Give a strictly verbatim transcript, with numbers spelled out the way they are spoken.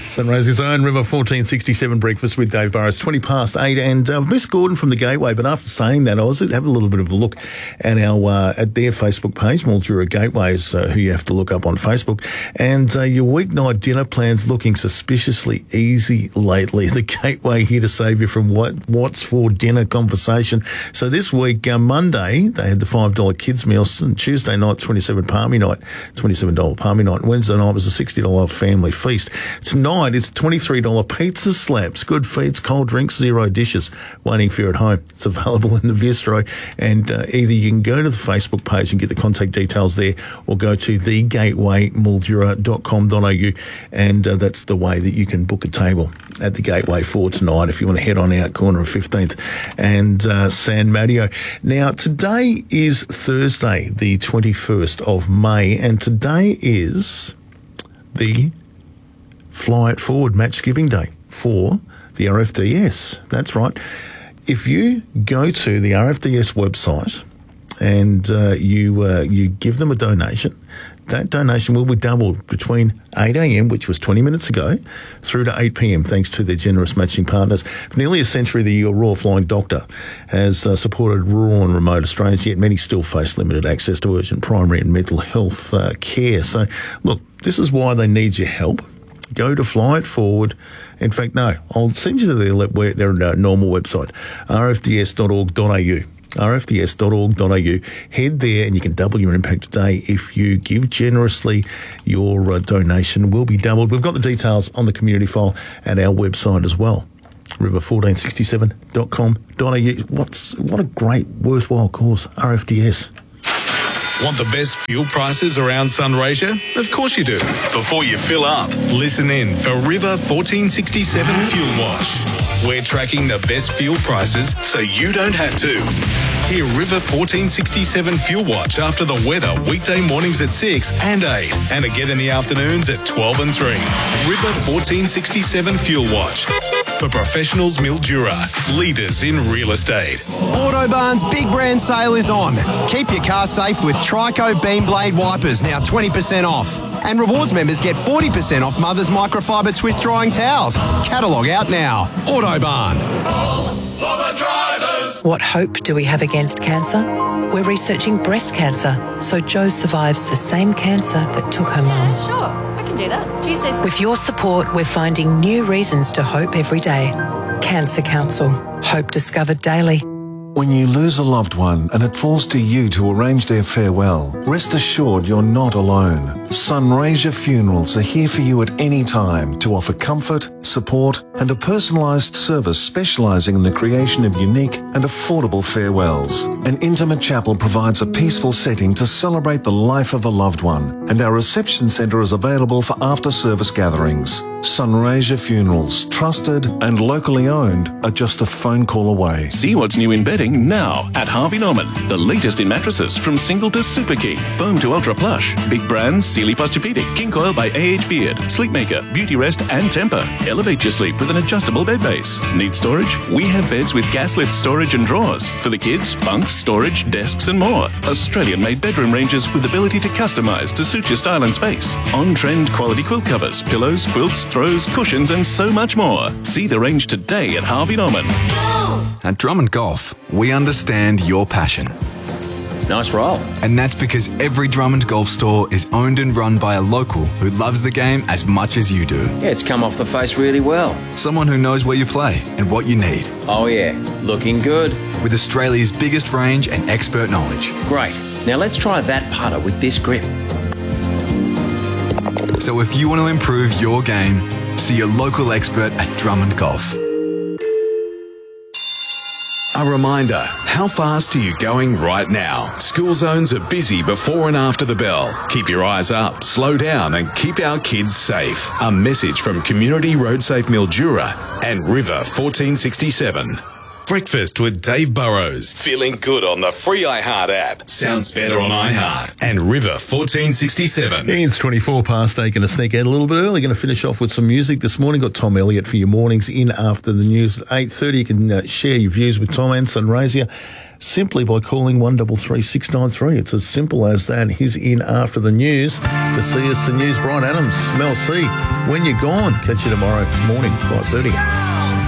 Sunrise's own River fourteen sixty-seven breakfast with Dave Burrows, twenty past eight. And uh, Miss Gordon from the Gateway, but after saying that, I was having a little bit of a look at our uh, at their Facebook page, Mildura Gateways, uh, who you have to look up on Facebook. And uh, your weeknight dinner plan's looking suspiciously easy lately. The Gateway here to save you from what what's for dinner conversation. So this week, uh, Monday, they had the five dollar kids meals, and Tuesday night, twenty-seven palmy night, twenty-seven dollar palmy night. And Wednesday night was a sixty dollar family feast. Tonight, it's twenty-three dollar pizza slabs, good feeds, cold drinks, zero dishes waiting for you at home. It's available in the bistro, and uh, either you can go to the Facebook page and get the contact details there, or go to the gateway mildura dot com dot a u, and uh, that's the way that you can book a table at the Gateway for tonight if you want to head on out, corner of fifteenth and uh, San Mateo. Now, today is Thursday, the twenty-first of May, and today is the Fly It Forward Match Giving Day for the R F D S. That's right. If you go to the R F D S website and uh, you uh, you give them a donation, that donation will be doubled between eight a.m., which was twenty minutes ago, through to eight p.m, thanks to their generous matching partners. For nearly a century, the Royal Flying Doctor has uh, supported rural and remote Australians, yet many still face limited access to urgent primary and mental health uh, care. So, look, this is why they need your help. Go to Fly It Forward. In fact, no, I'll send you to their, their uh, normal website, r f d s dot org dot a u. r f d s dot org dot a u. Head there and you can double your impact today. If you give generously, your uh, donation will be doubled. We've got the details on the community file at our website as well, river fourteen sixty-seven dot com dot a u. What's, what a great, worthwhile cause, R F D S. Want the best fuel prices around Sunraysia? Of course you do. Before you fill up, listen in for River fourteen sixty-seven Fuel Watch. We're tracking the best fuel prices so you don't have to. Hear River fourteen sixty-seven Fuel Watch after the weather weekday mornings at six and eight, and again in the afternoons at twelve and three. River fourteen sixty-seven Fuel Watch. For professionals, Mildura, leaders in real estate. Autobarn's big brand sale is on. Keep your car safe with Trico Beam Blade wipers, now twenty percent off. And rewards members get forty percent off Mother's microfiber twist drying towels. Catalogue out now. Autobarn. All for the drivers. What hope do we have against cancer? We're researching breast cancer, so Jo survives the same cancer that took her mum. Sure, I can do that. Tuesdays. With your support, we're finding new reasons to hope every day. Cancer Council. Hope discovered daily. When you lose a loved one and it falls to you to arrange their farewell, rest assured you're not alone. Sunraysia Funerals are here for you at any time to offer comfort, support and a personalised service specialising in the creation of unique and affordable farewells. An intimate chapel provides a peaceful setting to celebrate the life of a loved one, and our reception centre is available for after-service gatherings. Sunraysia Funerals, trusted and locally owned, are just a phone call away. See what's new in bedding now at Harvey Norman. The latest in mattresses from single to super king, foam to ultra plush, big brands Sealy Posturepedic, King Coil by A H Beard, Sleepmaker, Beauty Rest and Temper. Elevate your sleep with an adjustable bed base. Need storage? We have beds with gas lift storage and drawers. For the kids, bunks, storage, desks and more. Australian-made bedroom ranges with ability to customise to suit your style and space. On-trend quality quilt covers, pillows, quilts, throws, cushions and so much more. See the range today at Harvey Norman. At Drummond Golf, we understand your passion. Nice roll. And that's because every Drummond Golf store is owned and run by a local who loves the game as much as you do. Yeah, it's come off the face really well. Someone who knows where you play and what you need. Oh yeah, looking good. With Australia's biggest range and expert knowledge. Great. Now let's try that putter with this grip. So if you want to improve your game, see your local expert at Drummond Golf. A reminder, how fast are you going right now? School zones are busy before and after the bell. Keep your eyes up, slow down and keep our kids safe. A message from Community Road Safe Mildura and River fourteen sixty-seven. Breakfast with Dave Burrows. Feeling good on the free iHeart app. Sounds better on iHeart. And River fourteen sixty-seven. It's twenty-four past eight. Going to sneak out a little bit early. Going to finish off with some music this morning. Got Tom Elliott for your mornings in after the news at eight thirty. You can uh, share your views with Tom and Sunraysia simply by calling one three three six nine three. It's as simple as that. He's in after the news. To see us the news, Brian Adams, Mel C. When you're gone. Catch you tomorrow morning, five thirty.